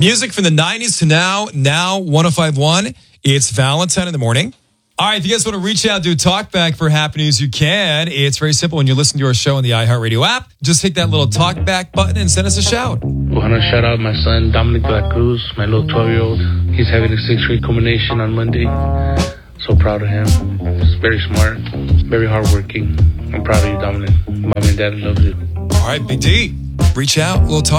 Music from the 90s to now 1051. It's Valentine in the morning. All right, if you guys want to reach out, do a talk back for Happy News, you can. It's very simple. When you listen to our show on the iHeartRadio app, just hit that little talk back button and send us a shout. I want to shout out my son, Dominic de la Cruz, my little 12-year-old. He's having a 6th grade culmination on Monday. So proud of him. He's very smart, very hardworking. I'm proud of you, Dominic. Mom and Dad love you. All right, Big D, reach out, little talk